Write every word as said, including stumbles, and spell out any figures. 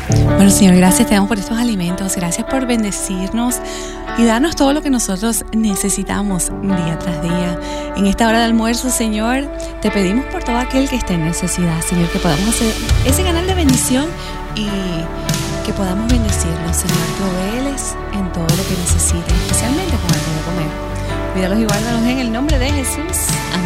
Bueno, Señor, gracias te damos por estos alimentos. Gracias por bendecirnos y darnos todo lo que nosotros necesitamos día tras día. En esta hora de almuerzo, Señor, te pedimos por todo aquel que esté en necesidad, Señor, que podamos hacer ese canal de bendición y que podamos bendecirlos, Señor. Provéeles en todo lo que necesiten, especialmente con algo de comer. Cuídalos y guárdalos en el nombre de Jesús. Amén.